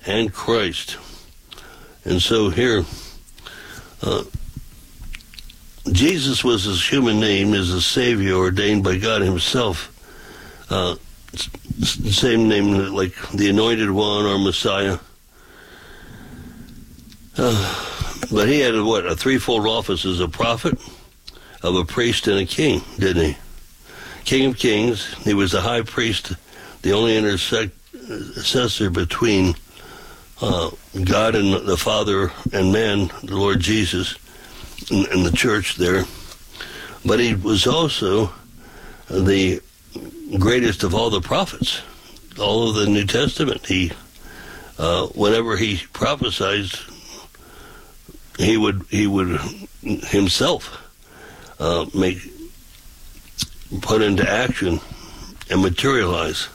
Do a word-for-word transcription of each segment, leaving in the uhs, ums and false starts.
and Christ. And so here, uh, Jesus was his human name as a Savior ordained by God himself. Uh, same name like the Anointed One or Messiah. Uh, but he had, what, a threefold office as a prophet, of a priest, and a king, didn't he? King of Kings. He was the high priest, the only intercessor between uh, God and the Father and man, the Lord Jesus, in, in the church there. But he was also the greatest of all the prophets, all of the New Testament. He, uh, whenever he prophesied, he would he would himself uh, make put into action and materialize.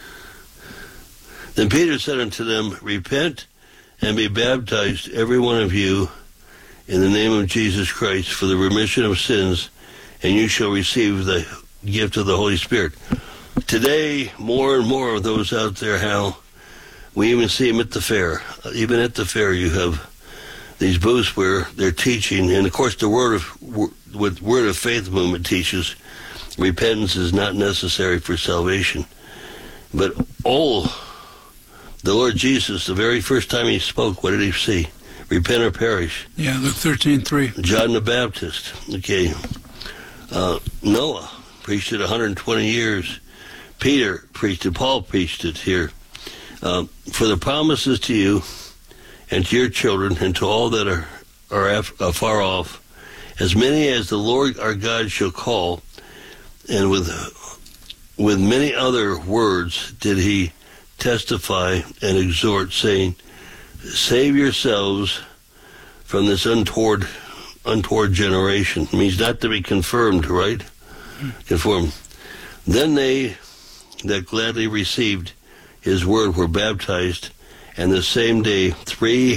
Then Peter said unto them, Repent and be baptized, every one of you, in the name of Jesus Christ, for the remission of sins, and you shall receive the gift of the Holy Spirit. Today, more and more of those out there, Hal, we even see them at the fair. Even at the fair, you have these booths where they're teaching, and of course the word of what Word of Faith movement teaches, repentance is not necessary for salvation. But all, the Lord Jesus, the very first time he spoke, what did he say? Repent or perish. Yeah, Luke thirteen three. John the Baptist. Okay. Uh, Noah preached it one hundred twenty years. Peter preached it. Paul preached it here. Uh, for the promises to you and to your children and to all that are, are af- uh, far off, as many as the Lord our God shall call, and with with many other words did he testify and exhort, saying, Save yourselves from this untoward untoward generation. It means not to be confirmed, right? Conformed. Then they that gladly received his word were baptized, and the same day three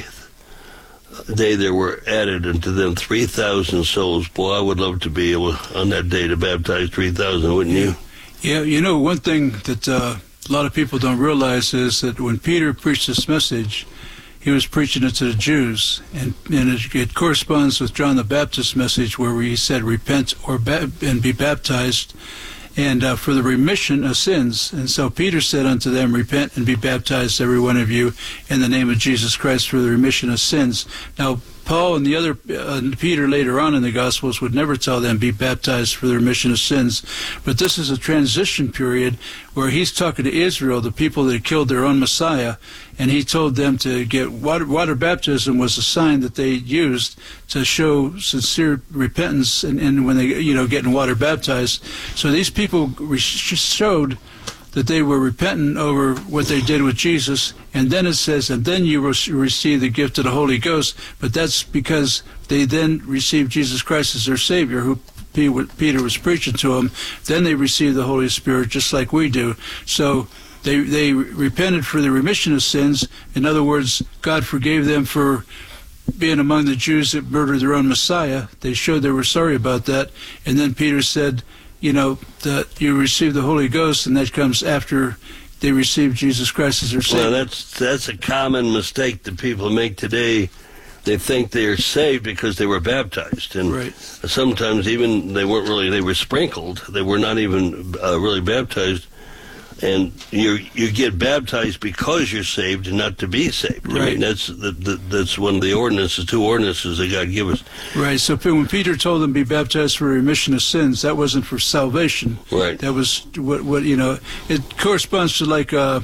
day there were added unto them three thousand souls. Boy, I would love to be able on that day to baptize three thousand, wouldn't you? Yeah, you know, one thing that uh, a lot of people don't realize is that when Peter preached this message, he was preaching it to the Jews, and, and it, it corresponds with John the Baptist's message where he said, repent or ba- and be baptized, and uh, for the remission of sins. And so Peter said unto them, Repent and be baptized, every one of you, in the name of Jesus Christ for the remission of sins. Now, Paul and the other, uh, Peter later on in the Gospels would never tell them, be baptized for the remission of sins. But this is a transition period where he's talking to Israel, the people that had killed their own Messiah, and he told them to get water. Water baptism was a sign that they used to show sincere repentance, and, and when they, you know, getting water baptized. So these people showed that they were repentant over what they did with Jesus, and then it says, and then you will receive the gift of the Holy Ghost, but that's because they then received Jesus Christ as their Savior, who Peter was preaching to them. Then they received the Holy Spirit just like we do. So they, they repented for the remission of sins. In other words, God forgave them for being among the Jews that murdered their own Messiah. They showed they were sorry about that, and then Peter said, you know, that you receive the Holy Ghost, and that comes after they receive Jesus Christ as their Savior. Well, that's that's a common mistake that people make today. They think they are saved because they were baptized, and right. sometimes even they weren't really. They were sprinkled. They were not even uh, really baptized. And you you get baptized because you're saved and not to be saved. Right. I mean, that's the, the, that's one of the ordinances, two ordinances that God gave us. Right. So when Peter told them be baptized for remission of sins, that wasn't for salvation. Right. That was what what you know. It corresponds to like uh,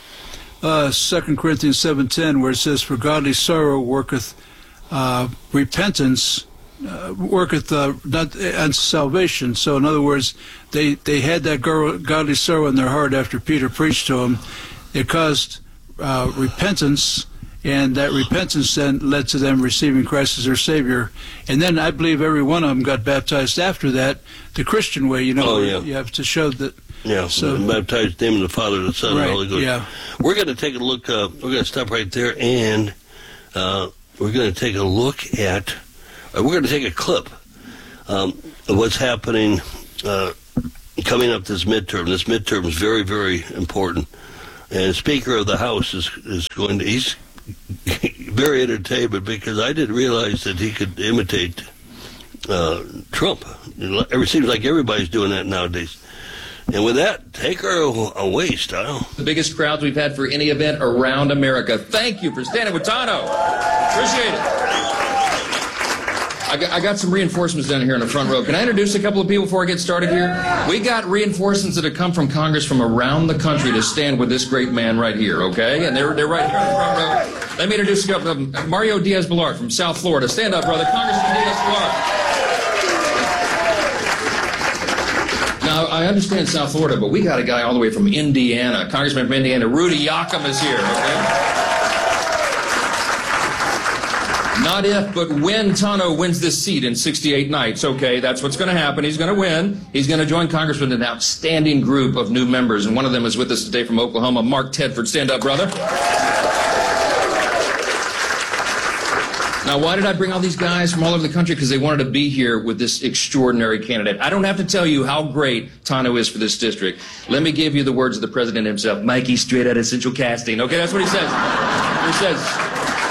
uh, Second Corinthians seven ten, where it says, "For godly sorrow worketh uh, repentance." Uh, worketh uh, not and salvation. So in other words, they they had that godly sorrow in their heart after Peter preached to them. It caused uh, repentance, and that repentance then led to them receiving Christ as their Savior. And then I believe every one of them got baptized after that, the Christian way. You know, oh, yeah. you have to show that. Yeah, so baptized in the name of the Father, the Son, right, and the Holy Ghost. Yeah. We're going to take a look. Uh, we're going to stop right there, and uh, we're going to take a look at. Uh, we're going to take a clip um, of what's happening uh, coming up this midterm. This midterm is very, very important. And Speaker of the House is is going to. He's very entertainment because I didn't realize that he could imitate uh, Trump. It seems like everybody's doing that nowadays. And with that, take her away, Style. The biggest crowds we've had for any event around America. Thank you for standing with Tano. Appreciate it. I got, I got some reinforcements down here in the front row. Can I introduce a couple of people before I get started here? We got reinforcements that have come from Congress from around the country to stand with this great man right here, okay? And they're, they're right here in the front row. Let me introduce a couple of them. Mario Diaz-Balart from South Florida. Stand up, brother. Congressman Diaz-Balart. Now, I understand South Florida, but we got a guy all the way from Indiana. Congressman from Indiana, Rudy Yakum is here, okay? Not if, but when Tano wins this seat in sixty-eight nights, okay? That's what's going to happen. He's going to win. He's going to join Congress with an outstanding group of new members, and one of them is with us today from Oklahoma, Mark Tedford. Stand up, brother. Now, why did I bring all these guys from all over the country? Because they wanted to be here with this extraordinary candidate. I don't have to tell you how great Tano is for this district. Let me give you the words of the president himself. Mikey, straight out of Central Casting. Okay, that's what he says. He says...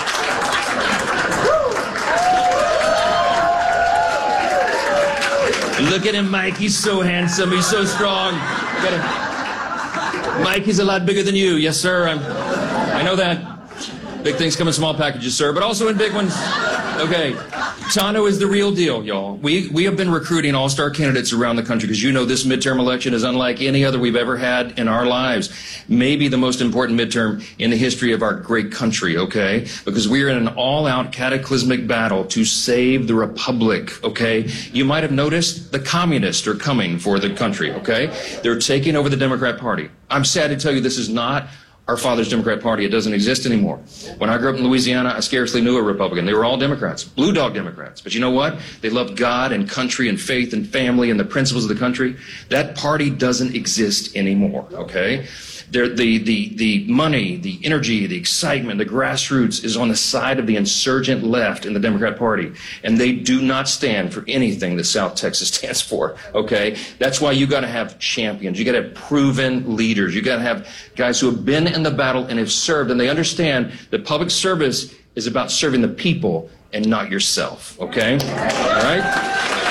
Look at him, Mike. He's so handsome. He's so strong. Look at him. Mike, he's a lot bigger than you. Yes, sir. I'm, I know that. Big things come in small packages, sir, but also in big ones. Okay. Tano is the real deal, y'all. We, we have been recruiting all-star candidates around the country because you know this midterm election is unlike any other we've ever had in our lives. Maybe the most important midterm in the history of our great country, okay? Because we are in an all-out cataclysmic battle to save the republic, okay? You might have noticed the communists are coming for the country, okay? They're taking over the Democrat Party. I'm sad to tell you this is not our father's Democrat Party. It doesn't exist anymore. When I grew up in Louisiana, I scarcely knew a Republican. They were all Democrats, blue dog Democrats. But you know what? They loved God and country and faith and family and the principles of the country. That party doesn't exist anymore, okay? They're, the, the, the money, the energy, the excitement, the grassroots is on the side of the insurgent left in the Democrat Party. And they do not stand for anything that South Texas stands for, okay? That's why you got to have champions. You got to have proven leaders. You got to have guys who have been in the battle and have served, and they understand that public service is about serving the people and not yourself, okay? All right?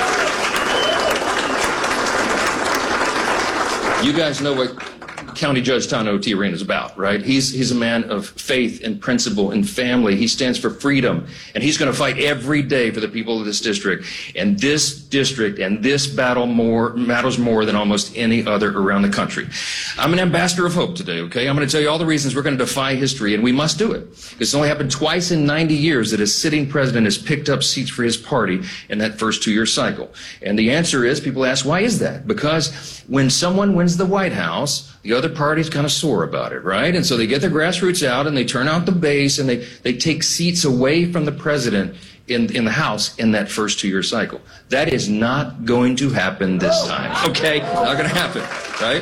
You guys know what County Judge Tano T. Arena is about, right? He's, he's a man of faith and principle and family. He stands for freedom, and he's going to fight every day for the people of this district. And this district and this battle more matters more than almost any other around the country. I'm an ambassador of hope today, okay? I'm going to tell you all the reasons we're going to defy history, and we must do it. It's only happened twice in ninety years that a sitting president has picked up seats for his party in that first two-year cycle. And the answer is, people ask, why is that? Because when someone wins the White House, the other party's kind of sore about it, right? And so they get their grassroots out and they turn out the base and they, they take seats away from the president in, in the House in that first two-year cycle. That is not going to happen this time, okay? Not going to happen, right?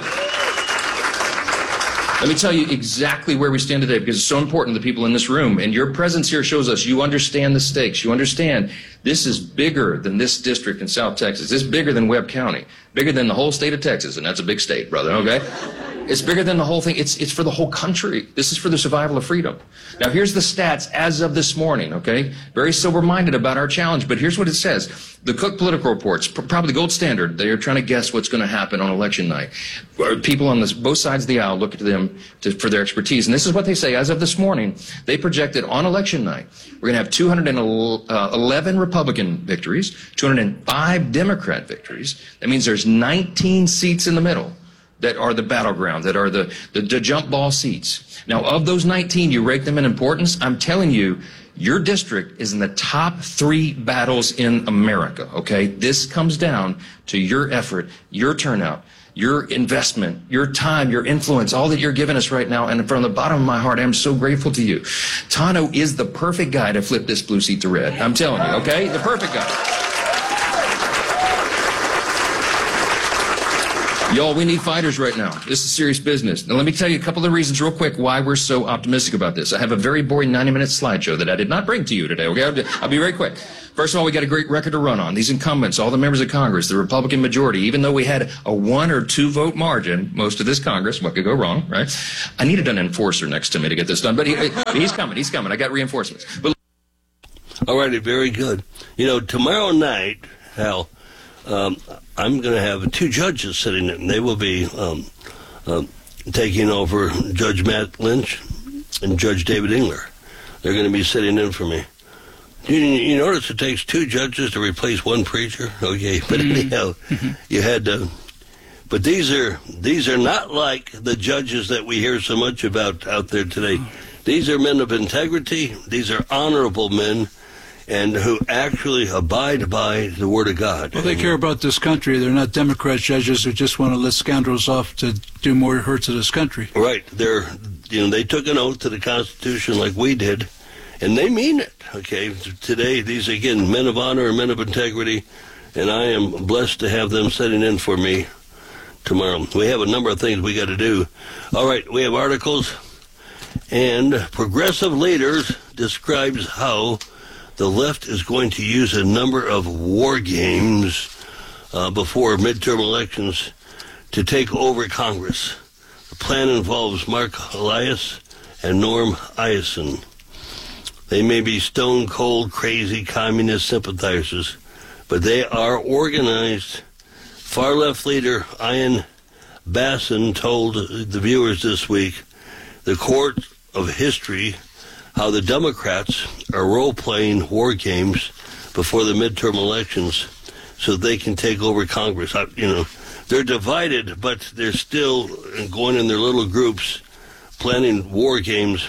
Let me tell you exactly where we stand today because it's so important to the people in this room. And your presence here shows us you understand the stakes. You understand this is bigger than this district in South Texas. This is bigger than Webb County, bigger than the whole state of Texas. And that's a big state, brother, okay? It's bigger than the whole thing. It's, it's for the whole country. This is for the survival of freedom. Now, here's the stats as of this morning, okay? Very sober-minded about our challenge, but here's what it says. The Cook Political Reports, probably the gold standard, they are trying to guess what's going to happen on election night. People on this, both sides of the aisle look to them to, for their expertise. And this is what they say. As of this morning, they projected on election night, we're going to have two hundred eleven Republican victories, two hundred five Democrat victories. That means there's nineteen seats in the middle that are the battleground, that are the, the, the jump ball seats. Now, of those nineteen, you rate them in importance. I'm telling you, your district is in the top three battles in America, okay? This comes down to your effort, your turnout, your investment, your time, your influence, all that you're giving us right now. And from the bottom of my heart, I'm so grateful to you. Tano is the perfect guy to flip this blue seat to red. I'm telling you, okay? The perfect guy. Y'all, we need fighters right now. This is serious business. Now, let me tell you a couple of reasons real quick why we're so optimistic about this. I have a very boring ninety-minute slideshow that I did not bring to you today, okay? I'll, I'll be very quick. First of all, we got a great record to run on. These incumbents, all the members of Congress, the Republican majority, even though we had a one or two vote margin, most of this Congress, what could go wrong, right? I needed an enforcer next to me to get this done, but he, he's coming, he's coming. I got reinforcements. But all righty, very good. You know, tomorrow night, Hal, um, I'm going to have two judges sitting in. They will be um, um, taking over Judge Matt Lynch and Judge David Engler. They're going to be sitting in for me. You, you notice it takes two judges to replace one preacher? Okay, but anyhow, you had to... But these are these are not like the judges that we hear so much about out there today. These are men of integrity. These are honorable men, and who actually abide by the Word of God. Well, they care about this country. They're not Democrat judges who just want to let scoundrels off to do more hurt to this country. Right. They're, you know, they took an oath to the Constitution like we did, and they mean it. Okay. Today, these again men of honor and men of integrity, and I am blessed to have them sitting in for me tomorrow. We have a number of things we got to do. All right. We have articles, and Progressive Leaders describes how the left is going to use a number of war games uh, before midterm elections to take over Congress. The plan involves Mark Elias and Norm Eisen. They may be stone-cold, crazy communist sympathizers, but they are organized. Far-left leader Ian Bassin told the viewers this week, the court of history, how the Democrats are role-playing war games before the midterm elections so they can take over Congress. I, you know, they're divided, but they're still going in their little groups, planning war games.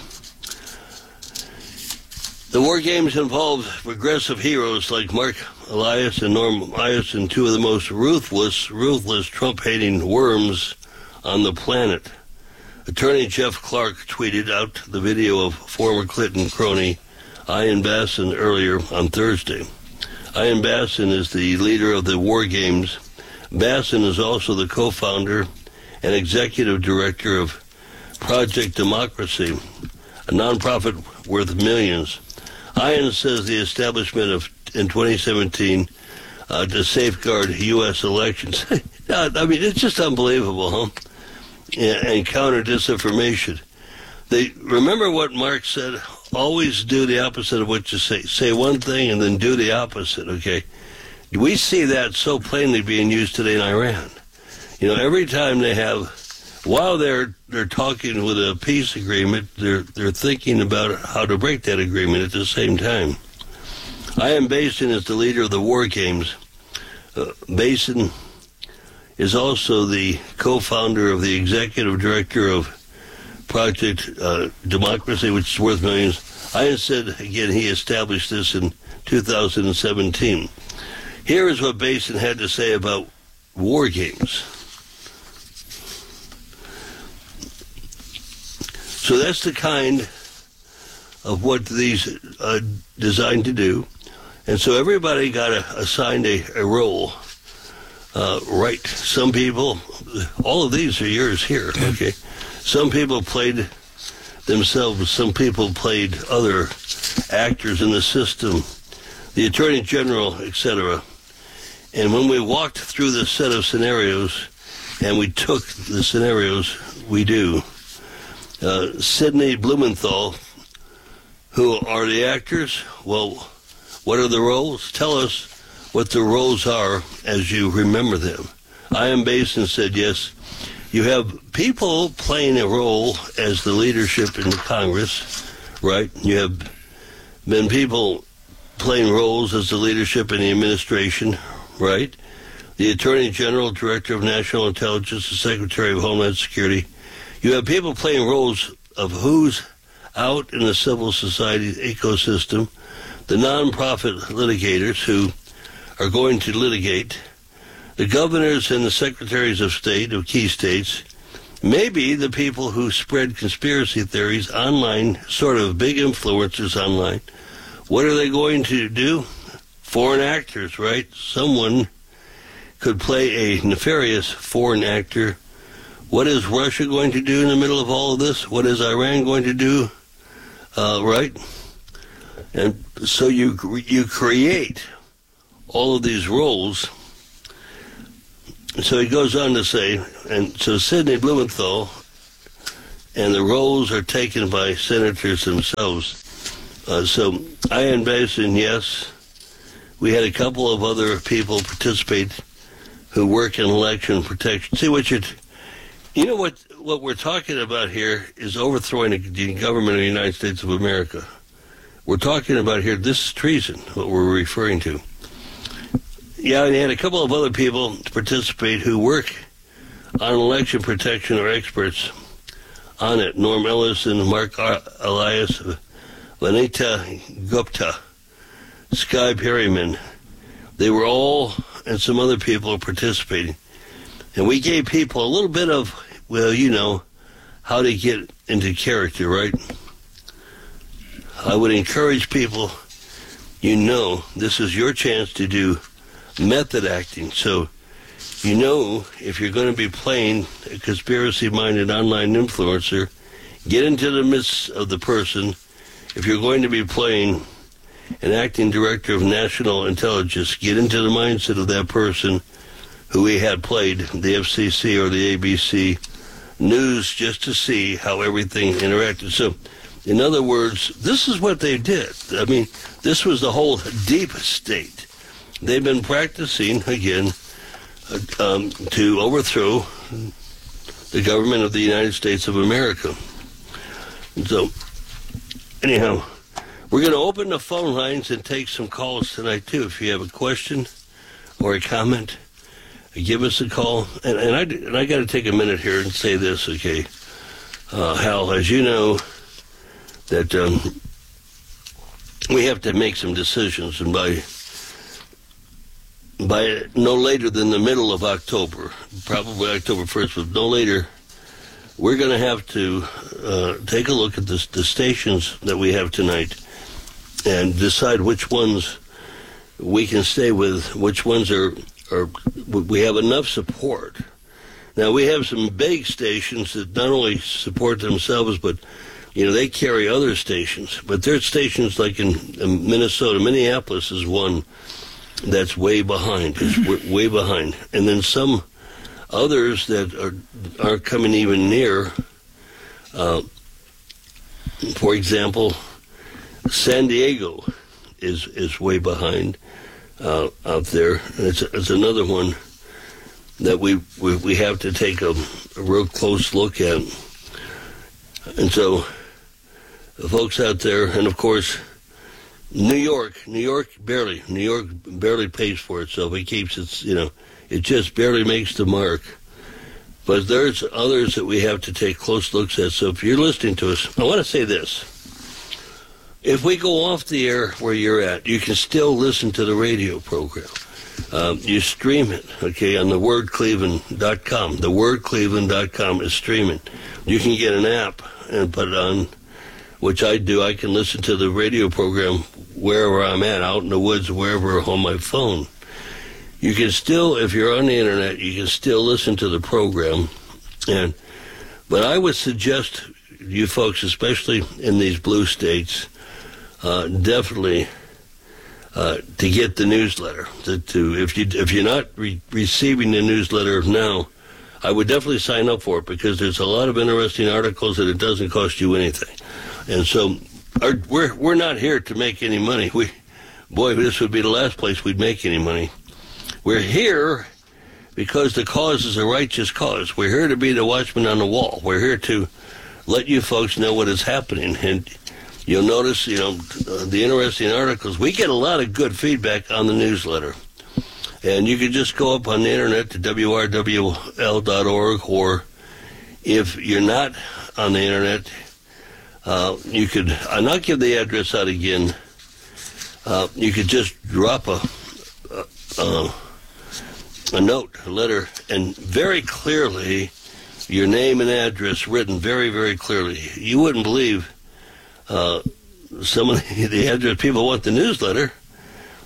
The war games involve progressive heroes like Mark Elias and Norm Eisen, two of the most ruthless, ruthless Trump-hating worms on the planet. Attorney Jeff Clark tweeted out the video of former Clinton crony Ian Bassin earlier on Thursday. Ian Bassin is the leader of the war games. Bassin is also the co-founder and executive director of Project Democracy, a nonprofit worth millions. Ian says the establishment of in twenty seventeen uh, to safeguard U S elections. I mean, it's just unbelievable, huh? And counter disinformation. They remember what Mark said, always do the opposite of what you say. Say one thing and then do the opposite, okay? We see that so plainly being used today in Iran. You know, every time they have, while they're they're talking with a peace agreement, they're they're thinking about how to break that agreement at the same time. Ian Bassin is the leader of the war games. Uh, Bassin is also the co-founder of the executive director of Project uh, Democracy, which is worth millions. Ian said, again, he established this in two thousand seventeen. Here is what Bassin had to say about war games. So that's the kind of what these are designed to do. And so everybody got a, assigned a, a role. Uh, right. Some people, all of these are yours here, okay? Some people played themselves. Some people played other actors in the system, the Attorney General, et cetera. And when we walked through this set of scenarios, and we took the scenarios we do, uh, Sidney Blumenthal, who are the actors? Well, what are the roles? Tell us what the roles are as you remember them. Ian Bassin said, yes, you have people playing a role as the leadership in Congress, right? You have been people playing roles as the leadership in the administration, right? The Attorney General, Director of National Intelligence, the Secretary of Homeland Security. You have people playing roles of who's out in the civil society ecosystem, the nonprofit litigators who are going to litigate, the governors and the secretaries of state of key states, maybe the people who spread conspiracy theories online, sort of big influencers online. What are they going to do? Foreign actors, right? Someone could play a nefarious foreign actor. What is Russia going to do in the middle of all of this? What is Iran going to do? Uh, right? And so you you create all of these roles. So he goes on to say, and so Sidney Blumenthal, and the roles are taken by senators themselves. Uh, so Ian Basin, yes. We had a couple of other people participate who work in election protection. See what you're, you know what what we're talking about here is overthrowing the government of the United States of America. We're talking about here, this is treason, what we're referring to. Yeah, and you had a couple of other people participate who work on election protection or experts on it. Norm Ellison, Mark Elias, Vanita Gupta, Sky Perryman. They were all, and some other people participating. And we gave people a little bit of, well, you know, how to get into character, right? I would encourage people, you know, this is your chance to do method acting. So, you know, if you're going to be playing a conspiracy-minded online influencer, get into the midst of the person. If you're going to be playing an acting director of national intelligence, get into the mindset of that person who we had played the F C C or the A B C News just to see how everything interacted. So, in other words, this is what they did. I mean, this was the whole deep state. They've been practicing, again, uh, um, to overthrow the government of the United States of America. And so, anyhow, we're going to open the phone lines and take some calls tonight, too. If you have a question or a comment, give us a call. And, and I, and I got to take a minute here and say this, okay? Uh, Hal, as you know, that um, we have to make some decisions, and by by no later than the middle of October, probably October first, but no later, we're going to have to uh, take a look at the, the stations that we have tonight and decide which ones we can stay with, which ones are, are we have enough support. Now, we have some big stations that not only support themselves, but you know, they carry other stations, but there's stations like in, in Minnesota. Minneapolis is one that's way behind, is way behind. And then some others that are aren't coming even near. Uh, for example, San Diego is is way behind uh, out there. It's, it's another one that we, we, we have to take a, a real close look at. And so, the folks out there, and of course, New York, New York barely, New York barely pays for itself. It keeps its, you know, it just barely makes the mark. But there's others that we have to take close looks at. So if you're listening to us, I want to say this. If we go off the air where you're at, you can still listen to the radio program. Um, you stream it, okay, on the word cleveland dot com. the word cleveland dot com is streaming. You can get an app and put it on, which I do. I can listen to the radio program wherever I'm at, out in the woods, wherever, on my phone. You can still, if you're on the internet, you can still listen to the program. And but I would suggest you folks, especially in these blue states, uh, definitely uh, to get the newsletter. To, to if you if you're not re- receiving the newsletter now, I would definitely sign up for it, because there's a lot of interesting articles and it doesn't cost you anything. And so our, we're we're not here to make any money. We, boy, this would be the last place we'd make any money. We're here because the cause is a righteous cause. We're here to be the watchman on the wall. We're here to let you folks know what is happening. And you'll notice, you know, uh, the interesting articles. We get a lot of good feedback on the newsletter. And you can just go up on the internet to W R W L dot org, or if you're not on the internet, uh, you could, I'll not give the address out again, uh, you could just drop a, a, a note, a letter, and very clearly, your name and address written very, very clearly. You wouldn't believe uh, some of the, the address people want the newsletter.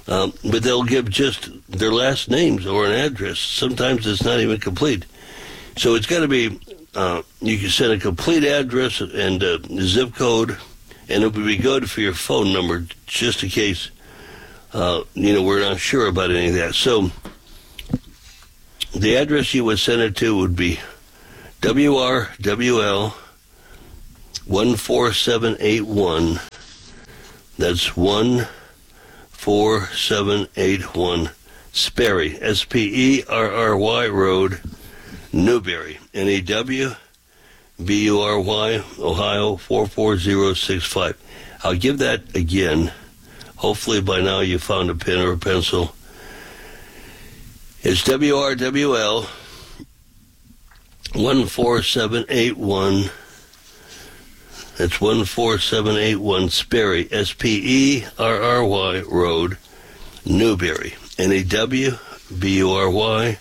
Um, but they'll give just their last names or an address. Sometimes it's not even complete. So it's got to be, uh, you can send a complete address and uh, zip code, and it would be good for your phone number, just in case, uh, you know, we're not sure about any of that. So the address you would send it to would be W R W L one four seven eight one. That's one four seven eight one Sperry, S P E R R Y Road, Newberry, N E W B U R Y, Ohio four four zero six five. I'll give that again. Hopefully by now you found a pen or a pencil. It's W R W L one four seven eight one. That's one four seven eight one Sperry, S P E R R Y Road, Newberry, N E W B U R Y,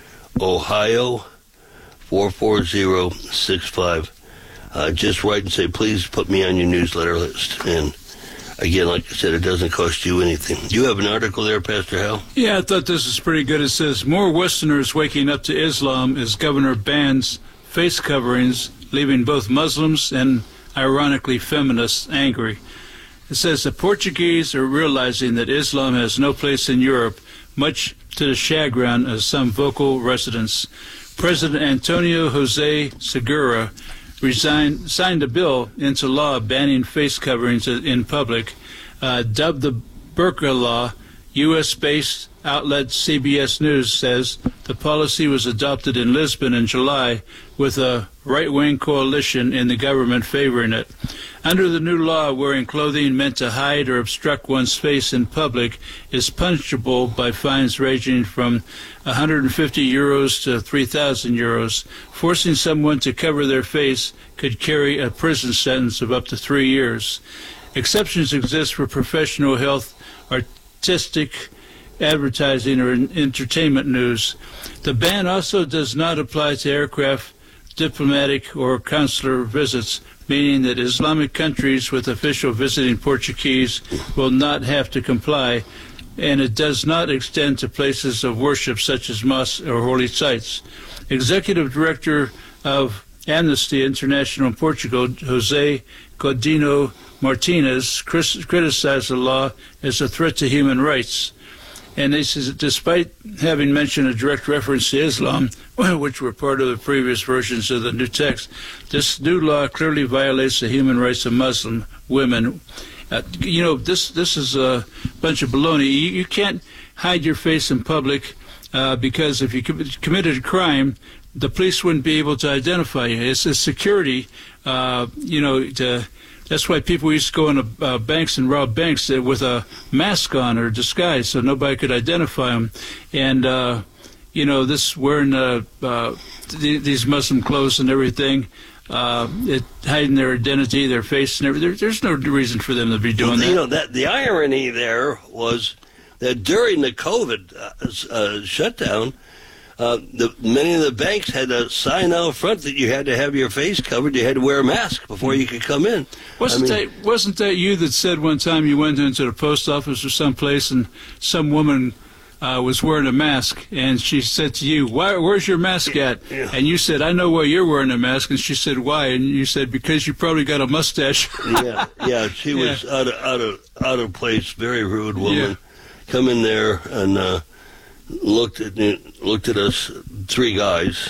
Ohio four four zero six five. Uh, just write and say, please put me on your newsletter list. And again, like I said, it doesn't cost you anything. You have an article there, Pastor Hal? Yeah, I thought this was pretty good. It says, more Westerners waking up to Islam as governor bans face coverings, leaving both Muslims and, ironically, feminists angry. It says the Portuguese are realizing that Islam has no place in Europe, much to the chagrin of some vocal residents. President Antonio Jose Segura resigned, signed a bill into law banning face coverings in public, uh, dubbed the Burqa Law. U S-based outlet C B S News says the policy was adopted in Lisbon in July with a right-wing coalition in the government favoring it. Under the new law, wearing clothing meant to hide or obstruct one's face in public is punishable by fines ranging from one hundred fifty euros to three thousand euros. Forcing someone to cover their face could carry a prison sentence of up to three years. Exceptions exist for professional health, artistic, advertising, or entertainment news. The ban also does not apply to aircraft, diplomatic, or consular visits, meaning that Islamic countries with official visiting Portuguese will not have to comply, and it does not extend to places of worship such as mosques or holy sites. Executive Director of Amnesty International in Portugal, Jose Godinho Martinez, criticized the law as a threat to human rights. And he says, despite having mentioned a direct reference to Islam, which were part of the previous versions of the new text, this new law clearly violates the human rights of Muslim women. Uh, you know, this this is a bunch of baloney. You, you can't hide your face in public uh, because if you com committed a crime, the police wouldn't be able to identify you. It's a security, uh, you know, to, that's why people used to go into uh, banks and rob banks uh, with a mask on or disguise so nobody could identify them. And, uh, you know, this wearing uh, uh, th these Muslim clothes and everything, uh, it, hiding their identity, their face and everything, there, there's no reason for them to be doing that. You know, that the irony there was that during the COVID uh, uh, shutdown, Uh, the, many of the banks had a sign out front that you had to have your face covered. You had to wear a mask before you could come in. Wasn't I mean, that wasn't that you that said one time you went into the post office or someplace and some woman uh, was wearing a mask and she said to you, "Why? Where's your mask at?" Yeah. And you said, "I know why you're wearing a mask." And she said, "Why?" And you said, "Because you probably got a mustache." yeah, yeah. She was Yeah. out of out of out of place. Very rude woman. Yeah. Come in there and. Uh, looked at looked at us, three guys,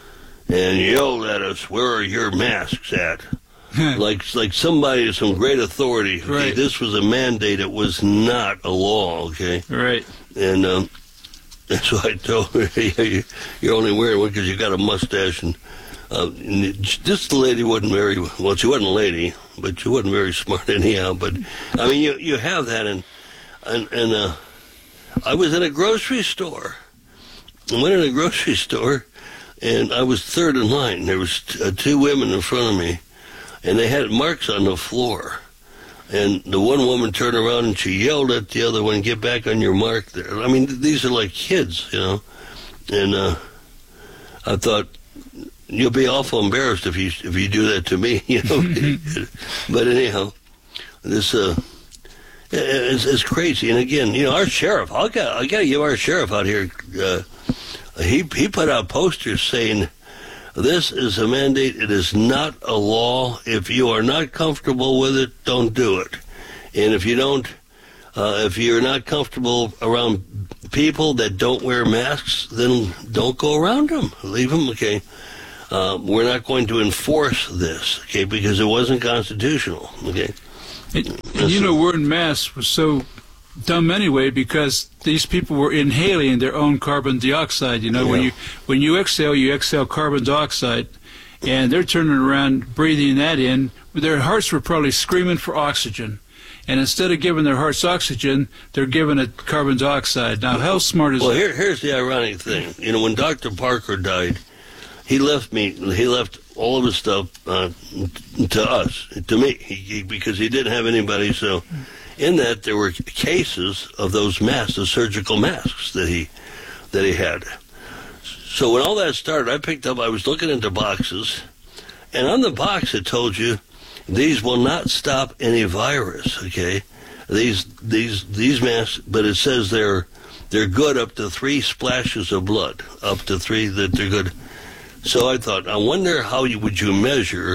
and yelled at us, "Where are your masks at?" like like somebody of some great authority. Okay? Right. This was a mandate. It was not a law. Okay. Right. And um, that's why I told her, "You're only wearing one because you got a mustache." And, uh, and this lady wasn't very well. She wasn't a lady, but she wasn't very smart anyhow. But I mean, you you have that, and and and. Uh, I was in a grocery store. I went in a grocery store, and I was third in line. There was t uh, two women in front of me, and they had marks on the floor. And the one woman turned around and she yelled at the other one, "Get back on your mark there." I mean, these are like kids, you know. And uh, I thought, you'll be awful embarrassed if you if you do that to me, you know. But anyhow, this uh, It's, it's crazy. And again, you know, our sheriff, I got I got to give our sheriff out here, uh, he, he put out posters saying, this is a mandate. It is not a law. If you are not comfortable with it, don't do it. And if you don't, uh, if you're not comfortable around people that don't wear masks, then don't go around them. Leave them, okay? Uh, we're not going to enforce this, okay, because it wasn't constitutional, okay? And, and you know, wearing masks was so dumb anyway because these people were inhaling their own carbon dioxide. You know, Yeah. when you when you exhale, you exhale carbon dioxide, and they're turning around breathing that in. Their hearts were probably screaming for oxygen, and instead of giving their hearts oxygen, they're giving it carbon dioxide. Now, how smart is Well, that? here, here's the ironic thing. You know, when Doctor Parker died, he left me. He left all of his stuff uh, to us, to me, he, he, because he didn't have anybody. So, in that, there were cases of those masks, the surgical masks that he that he had. So when all that started, I picked up. I was looking into boxes, and on the box it told you these will not stop any virus. Okay, these these these masks, but it says they're they're good up to three splashes of blood, up to three that they're good. So I thought, I wonder how you would you measure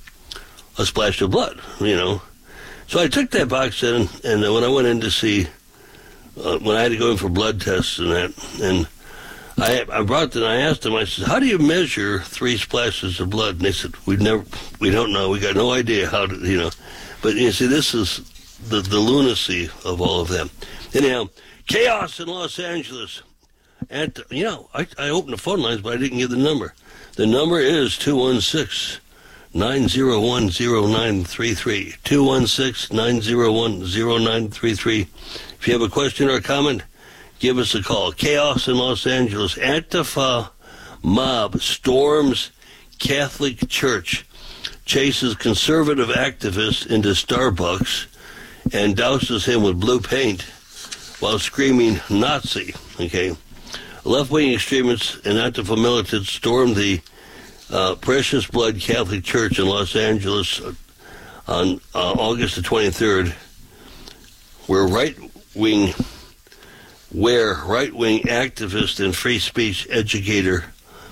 a splash of blood, you know? So I took that box in, and when I went in to see, uh, when I had to go in for blood tests and that, and I I brought them, I asked them, I said, how do you measure three splashes of blood? And they said, we never, we don't know, we got no idea how to, you know. But you see, this is the, the lunacy of all of them. Anyhow, chaos in Los Angeles. And, you know, I, I opened the phone lines, but I didn't give the number. The number is two one six, nine zero one, zero nine three three. two one six, nine zero one, zero nine three three. If you have a question or a comment, give us a call. Chaos in Los Angeles. Antifa mob storms Catholic church, chases conservative activist into Starbucks, and douses him with blue paint while screaming Nazi. Okay. Left-wing extremists and Antifa militants stormed the uh, Precious Blood Catholic Church in Los Angeles on uh, August the twenty-third, where right-wing, where right-wing activist and free speech educator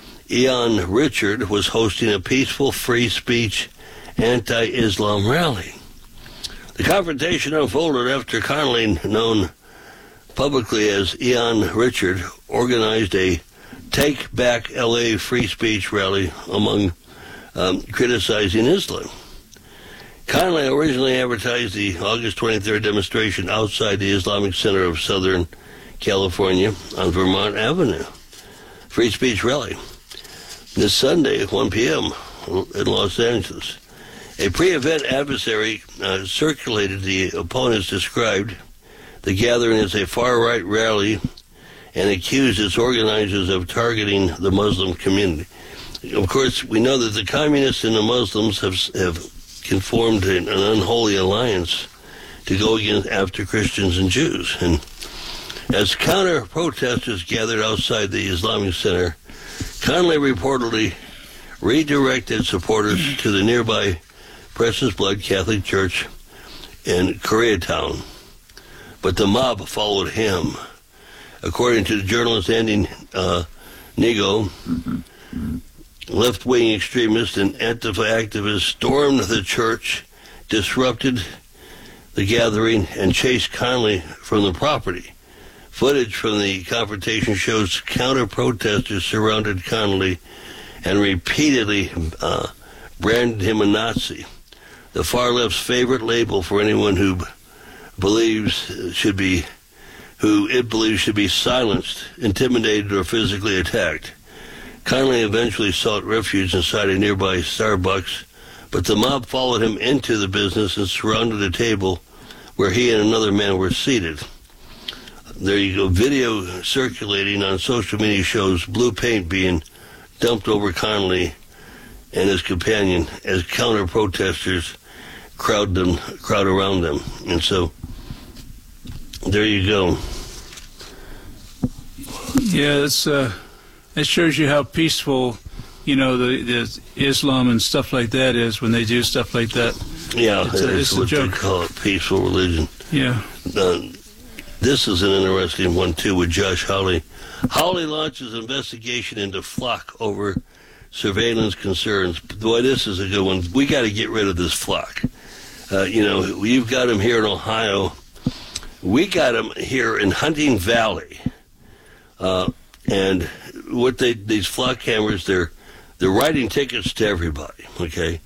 Ian Richard was hosting a peaceful free speech anti-Islam rally. The confrontation unfolded after Connolly, known publicly as Ian Richard, organized a Take Back L A free speech rally among um, criticizing Islam. Connolly originally advertised the August twenty-third demonstration outside the Islamic Center of Southern California on Vermont Avenue. Free speech rally this Sunday at one p.m. in Los Angeles. A pre-event adversary uh, circulated the opponents described the gathering as a far-right rally and accused its organizers of targeting the Muslim community. Of course, we know that the communists and the Muslims have have conformed an, an unholy alliance to go against after Christians and Jews. And as counter-protesters gathered outside the Islamic Center, Connolly reportedly redirected supporters to the nearby Precious Blood Catholic Church in Koreatown. But the mob followed him. According to the journalist Andy uh, Nigo, left-wing extremists and Antifa activists stormed the church, disrupted the gathering, and chased Connolly from the property. Footage from the confrontation shows counter-protesters surrounded Connolly and repeatedly uh, branded him a Nazi, the far left's favorite label for anyone who believes should be, who it believes should be silenced, intimidated, or physically attacked. Connolly eventually sought refuge inside a nearby Starbucks, but the mob followed him into the business and surrounded a table where he and another man were seated. There you go. Video circulating on social media shows blue paint being dumped over Connolly and his companion as counter-protesters crowd them, crowd around them. And so, there you go. Yeah, it's uh, it shows you how peaceful, you know, the, the Islam and stuff like that is when they do stuff like that. Yeah, it's, a, it's it's what a they joke. call it, peaceful religion. Yeah. Uh, this is an interesting one, too, with Josh Hawley. Hawley launches investigation into Flock over surveillance concerns. Boy, this is a good one. We got to get rid of this Flock. Uh, you know, you've got him here in Ohio. We got him here in Hunting Valley. Uh, and what they these Flock cameras, they're they're writing tickets to everybody, okay?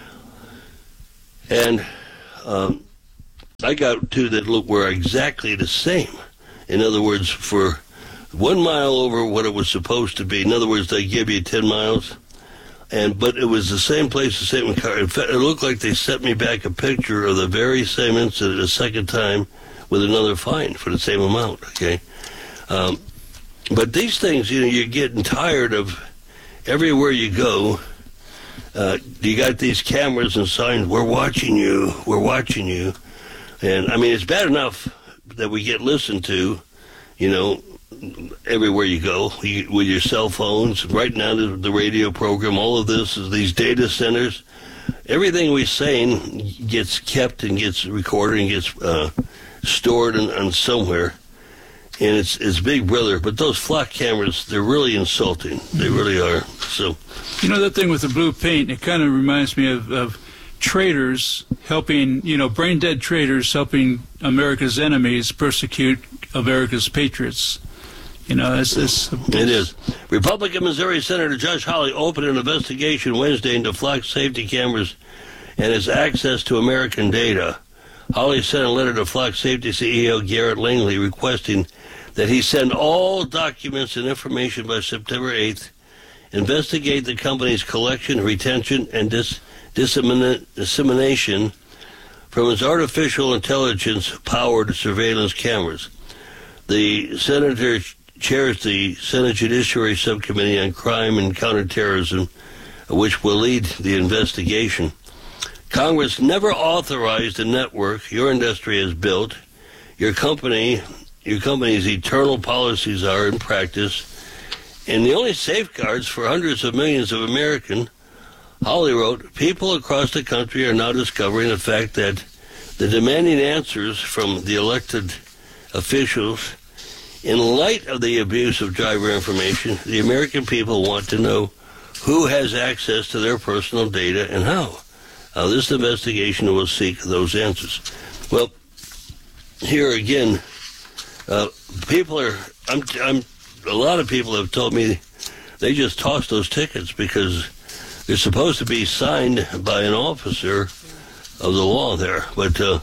And um, I got two that look were exactly the same. In other words, for one mile over what it was supposed to be. In other words, they give you ten miles. And but it was the same place, the same car. In fact, it looked like they sent me back a picture of the very same incident a second time with another fine for the same amount. Okay, um, but these things, you know, you're getting tired of. Everywhere you go, uh, you got these cameras and signs. We're watching you. We're watching you. And I mean, it's bad enough that we get listened to, you know, everywhere you go, you, with your cell phones. Right now, the, the radio program, all of this is these data centers. Everything we're saying gets kept and gets recorded and gets uh, stored on, on somewhere. And it's it's Big Brother. But those Flock cameras, they're really insulting. They really are. So, you know, that thing with the blue paint, it kind of reminds me of, of traitors helping, you know, brain-dead traitors helping America's enemies persecute America's patriots. You know, it's, it's, it's it is. Republican Missouri Senator Josh Hawley opened an investigation Wednesday into Flock safety cameras and his access to American data. Hawley sent a letter to Flock Safety C E O Garrett Langley requesting that he send all documents and information by September eighth, investigate the company's collection, retention, and dis- dissemin- dissemination from its artificial intelligence-powered surveillance cameras. The senator chairs the Senate Judiciary Subcommittee on Crime and Counterterrorism, which will lead the investigation. Congress never authorized a network your industry has built. Your company, your company's eternal policies are in practice, and the only safeguards for hundreds of millions of Americans. Hawley wrote, people across the country are now discovering the fact that the demanding answers from the elected officials, in light of the abuse of driver information, the American people want to know who has access to their personal data and how. Uh, this investigation will seek those answers. Well, here again, uh, people are. I'm. I'm. A lot of people have told me they just toss those tickets because they're supposed to be signed by an officer of the law there. But uh,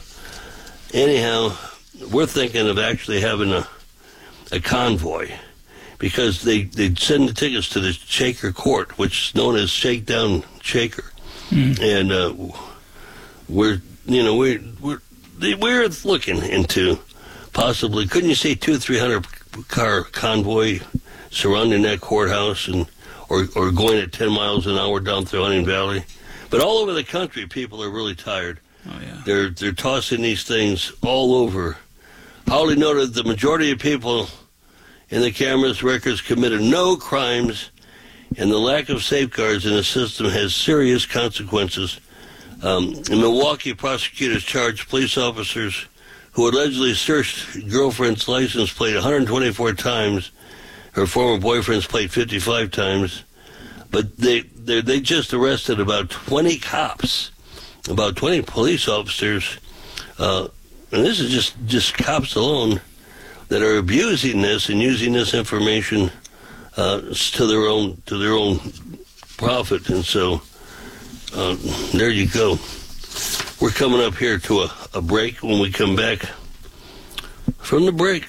anyhow, we're thinking of actually having a a convoy because they they send the tickets to the Shaker Court, which is known as Shakedown Shaker. Mm. And uh, we're, you know, we're we're we're looking into possibly. Couldn't you say two, three hundred car convoy surrounding that courthouse, and or or going at ten miles an hour down through Hunting Valley? But all over the country, people are really tired. Oh yeah. They're they're tossing these things all over. Hawley noted the majority of people in the camera's records committed no crimes, and the lack of safeguards in the system has serious consequences. Um, in Milwaukee, prosecutors charged police officers who allegedly searched girlfriend's license plate one hundred twenty-four times, her former boyfriend's plate fifty-five times, but they they, they just arrested about twenty cops, about twenty police officers, uh, and this is just, just cops alone that are abusing this and using this information Uh, to their own to their own profit, and so uh, there you go. We're coming up here to a, a break. When we come back from the break,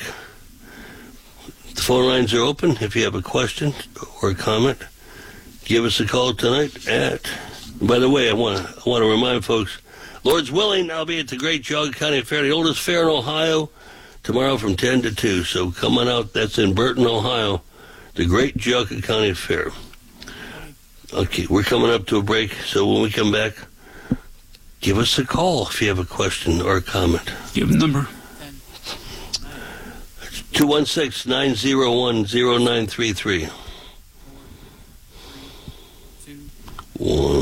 the phone lines are open. If you have a question or a comment, give us a call tonight. At by the way, I want to I want to remind folks, Lord's willing, I'll be at the Great Geauga County Fair, the oldest fair in Ohio, tomorrow from ten to two. So come on out. That's in Burton, Ohio. The Great Geauga County Fair. Okay, we're coming up to a break, so when we come back, give us a call if you have a question or a comment. Give the number. two one six, nine zero one, zero nine three three. One.